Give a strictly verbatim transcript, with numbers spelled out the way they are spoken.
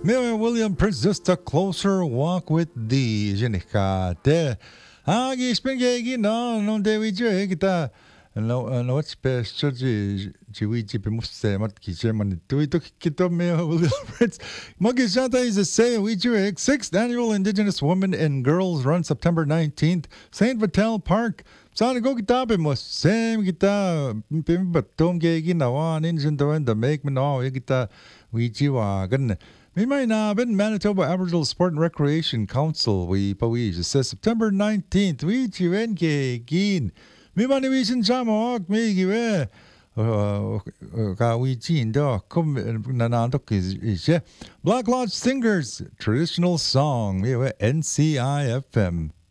Miriam William Prince, just a closer walk with thee. Jenicate. Agi spengegi no non dewi je kita. No no what's best ji jiwi pe musse mat ki German do to kita Miriam William Prince. Magi Shanta is a say we ju sixth annual Indigenous Women and Girls Run September nineteenth. Saint Vital Park. Sana go kita pe mo same kita pe batom ge ginawa ninjin do and make me no kita we jiwa gan. We might not been Manitoba Aboriginal Sport and Recreation Council. We Pawij. It says September nineteenth. We chiwen ke gin. Mi mani we sin jamok me giwe. Ka we jin do kum nanandok is is Black Lodge Singers traditional song. We N C I F M.